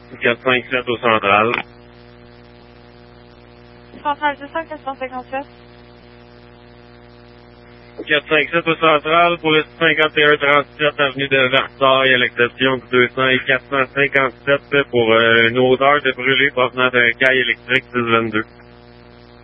457 au central. Centrale 200, 457. 457 au central pour le 5137 avenue de Versailles à l'exception du 200 et 457 pour une odeur de brûlé provenant d'un caille électrique 622.